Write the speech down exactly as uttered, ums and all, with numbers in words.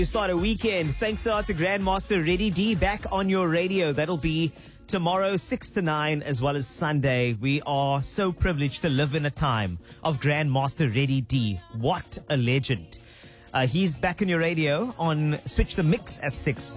You start a weekend. Thanks a lot to Grandmaster Reddy D back on your radio. That'll be tomorrow, six to nine, as well as Sunday. We are so privileged to live in a time of Grandmaster Reddy D. What a legend. Uh, he's back on your radio on Switch the Mix at six.